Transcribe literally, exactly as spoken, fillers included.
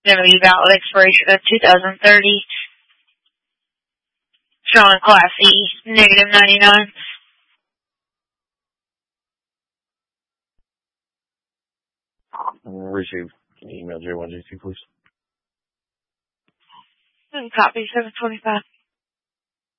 Going to be valid expiration of two thousand thirty. Showing Class E, negative ninety-nine. Receive. Can you email J one J two, please? Copy seven twenty-five.